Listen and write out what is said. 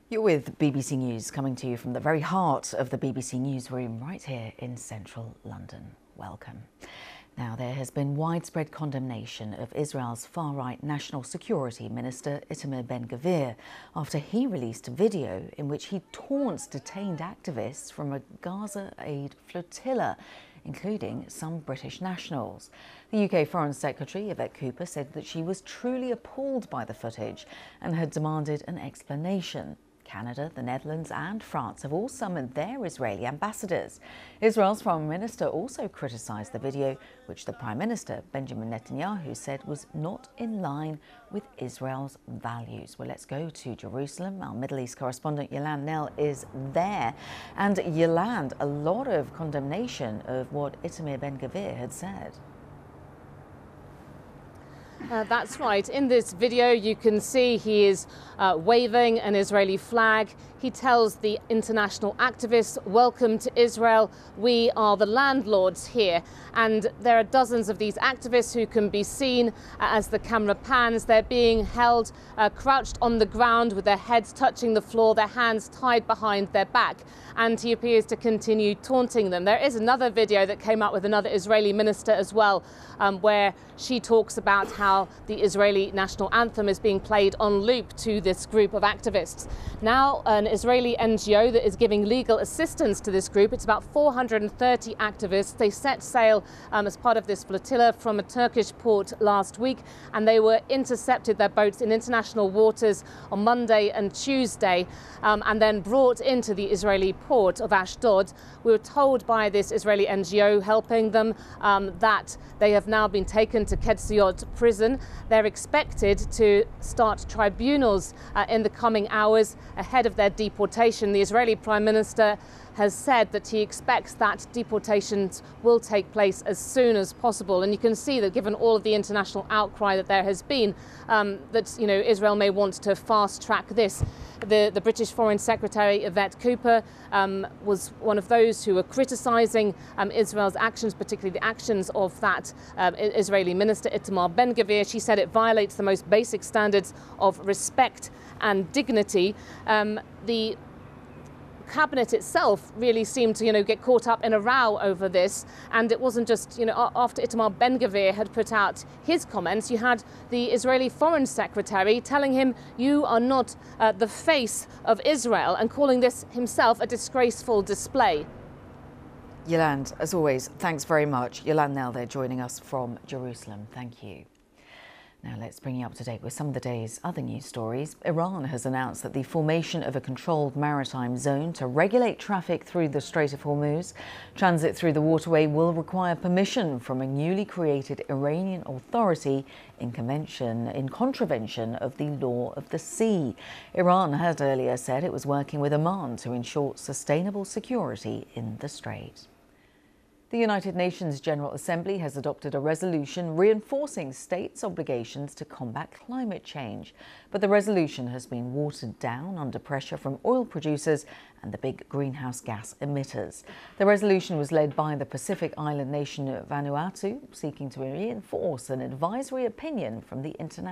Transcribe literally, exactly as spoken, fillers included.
You're with B B C News, coming to you from the very heart of the B B C newsroom right here in central London. Welcome. Now, there has been widespread condemnation of Israel's far-right National Security Minister Itamar Ben-Gvir after he released a video in which he taunts detained activists from a Gaza aid flotilla, including some British nationals. The U K Foreign Secretary Yvette Cooper said that she was truly appalled by the footage and had demanded an explanation. Canada, the Netherlands and France have all summoned their Israeli ambassadors. Israel's Foreign Minister also criticised the video, which the Prime Minister, Benjamin Netanyahu, said was not in line with Israel's values. Well, let's go to Jerusalem. Our Middle East correspondent Yolande Knell is there. And Yolande, a lot of condemnation of what Itamar Ben-Gvir had said. Uh, that's right. In this video, you can see he is uh, waving an Israeli flag. He tells the international activists, "Welcome to Israel. We are the landlords here." And there are dozens of these activists who can be seen uh, as the camera pans. They're being held uh, crouched on the ground with their heads touching the floor, their hands tied behind their back. And he appears to continue taunting them. There is another video that came out with another Israeli minister as well, um, where she talks about how the Israeli national anthem is being played on loop to this group of activists. Now, an Israeli N G O that is giving legal assistance to this group, it's about four hundred thirty activists. They set sail um, as part of this flotilla from a Turkish port last week, and they were intercepted, their boats, in international waters on Monday and Tuesday, um, and then brought into the Israeli port of Ashdod. We were told by this Israeli N G O helping them um, that they have now been taken to Ketziot prison. They're expected to start tribunals uh, in the coming hours ahead of their deportation. The Israeli Prime Minister has said that he expects that deportations will take place as soon as possible. And you can see that, given all of the international outcry that there has been, um, that you know Israel may want to fast track this. The, the British Foreign Secretary Yvette Cooper um, was one of those who were criticising um, Israel's actions, particularly the actions of that um, Israeli minister Itamar Ben-Gvir. She said it violates the most basic standards of respect and dignity. Um, the Cabinet itself really seemed to, you know, get caught up in a row over this. And it wasn't just, you know, after Itamar Ben-Gvir had put out his comments, you had the Israeli Foreign Secretary telling him, "You are not uh, the face of Israel," and calling this himself a disgraceful display. Yolande, as always, thanks very much. Yolande Knell there joining us from Jerusalem. Thank you. Now let's bring you up to date with some of the day's other news stories. Iran has announced that the formation of a controlled maritime zone to regulate traffic through the Strait of Hormuz. Transit through the waterway will require permission from a newly created Iranian authority in convention, in contravention of the law of the sea. Iran had earlier said it was working with Oman to ensure sustainable security in the strait. The United Nations General Assembly has adopted a resolution reinforcing states' obligations to combat climate change. But the resolution has been watered down under pressure from oil producers and the big greenhouse gas emitters. The resolution was led by the Pacific island nation Vanuatu, seeking to reinforce an advisory opinion from the International